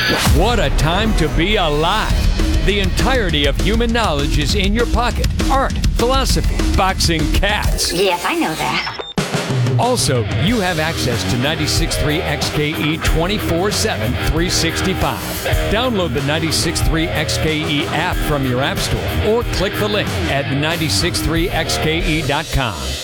What a time to be alive. The entirety of human knowledge is in your pocket. Art, philosophy, boxing, cats. Yes, I know that. Also, you have access to 96.3 XKE 24/7, 365. Download the 96.3 XKE app from your app store or click the link at 963xke.com.